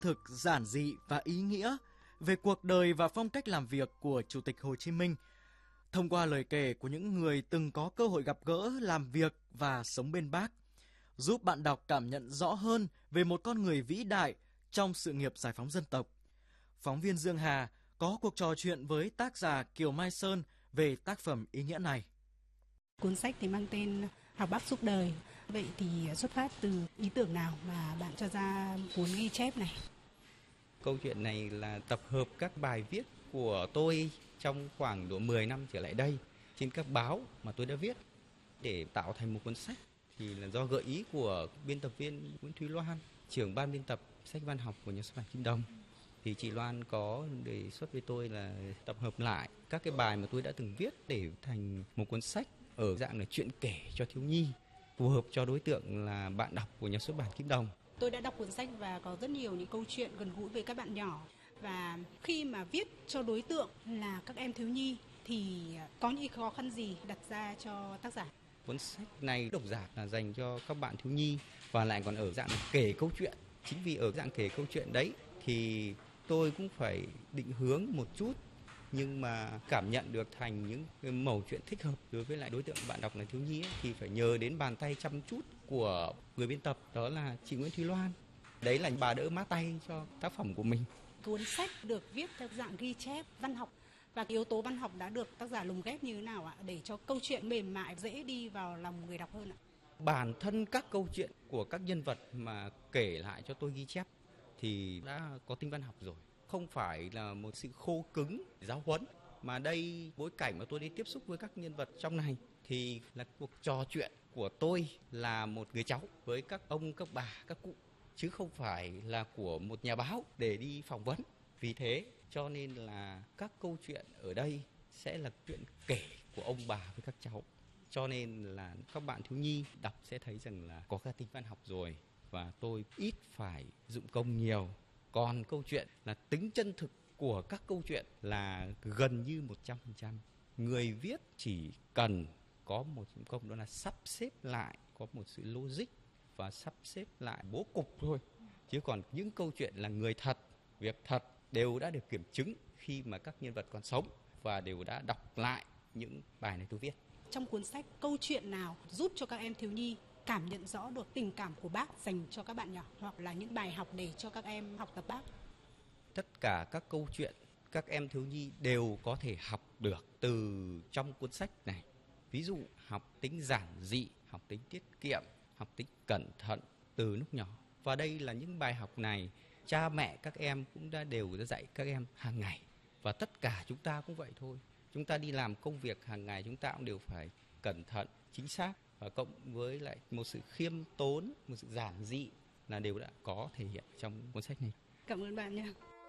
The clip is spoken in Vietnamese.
thực, giản dị và ý nghĩa về cuộc đời và phong cách làm việc của Chủ tịch Hồ Chí Minh, thông qua lời kể của những người từng có cơ hội gặp gỡ, làm việc và sống bên Bác, giúp bạn đọc cảm nhận rõ hơn về một con người vĩ đại trong sự nghiệp giải phóng dân tộc. Phóng viên Dương Hà có cuộc trò chuyện với tác giả Kiều Mai Sơn về tác phẩm ý nghĩa này. Cuốn sách thì mang tên Học Bác suốt đời. Vậy thì xuất phát từ ý tưởng nào mà bạn cho ra cuốn ghi chép này? Câu chuyện này là tập hợp các bài viết của tôi trong khoảng độ 10 năm trở lại đây trên các báo mà tôi đã viết để tạo thành một cuốn sách. Thì là do gợi ý của biên tập viên Nguyễn Thúy Loan, trưởng ban biên tập sách văn học của Nhà xuất bản Kim Đồng. Thì chị Loan có đề xuất với tôi là tập hợp lại các cái bài mà tôi đã từng viết để thành một cuốn sách ở dạng là truyện kể cho thiếu nhi, phù hợp cho đối tượng là bạn đọc của Nhà xuất bản Kim Đồng. Tôi đã đọc cuốn sách và có rất nhiều những câu chuyện gần gũi với các bạn nhỏ. Và khi mà viết cho đối tượng là các em thiếu nhi thì có những khó khăn gì đặt ra cho tác giả? Cuốn sách này độc giả là dành cho các bạn thiếu nhi và lại còn ở dạng kể câu chuyện. Chính vì ở dạng kể câu chuyện đấy thì tôi cũng phải định hướng một chút, nhưng mà cảm nhận được thành những cái mẩu chuyện thích hợp đối với lại đối tượng bạn đọc là thiếu nhi ấy, thì phải nhờ đến bàn tay chăm chút của người biên tập, đó là chị Nguyễn Thúy Loan. Đấy là bà đỡ má tay cho tác phẩm của mình. Cuốn sách được viết theo dạng ghi chép văn học, và yếu tố văn học đã được tác giả lồng ghép như thế nào ạ để cho câu chuyện mềm mại, dễ đi vào lòng người đọc hơn ạ? Bản thân các câu chuyện của các nhân vật mà kể lại cho tôi ghi chép thì đã có tính văn học rồi, không phải là một sự khô cứng giáo huấn, mà đây bối cảnh mà tôi đi tiếp xúc với các nhân vật trong này thì là cuộc trò chuyện của tôi là một người cháu với các ông, các bà, các cụ, chứ không phải là của một nhà báo để đi phỏng vấn. Vì thế cho nên là các câu chuyện ở đây sẽ là chuyện kể của ông bà với các cháu. Cho nên là các bạn thiếu nhi đọc sẽ thấy rằng là có cái tính văn học rồi, và tôi ít phải dụng công nhiều. Còn câu chuyện là tính chân thực của các câu chuyện là gần như 100%. Người viết chỉ cần có một dụng công, đó là sắp xếp lại, có một sự logic và sắp xếp lại bố cục thôi. Chứ còn những câu chuyện là người thật, việc thật đều đã được kiểm chứng khi mà các nhân vật còn sống và đều đã đọc lại những bài này tôi viết. Trong cuốn sách, câu chuyện nào giúp cho các em thiếu nhi cảm nhận rõ được tình cảm của Bác dành cho các bạn nhỏ, hoặc là những bài học để cho các em học tập Bác? Tất cả các câu chuyện các em thiếu nhi đều có thể học được từ trong cuốn sách này. Ví dụ học tính giản dị, học tính tiết kiệm, học tính cẩn thận từ lúc nhỏ. Và đây là những bài học này cha mẹ các em cũng đều đã dạy các em hàng ngày. Và tất cả chúng ta cũng vậy thôi. Chúng ta đi làm công việc hàng ngày chúng ta cũng đều phải cẩn thận, chính xác, và cộng với lại một sự khiêm tốn, một sự giản dị là đều đã có thể hiện trong cuốn sách này. Cảm ơn bạn nha.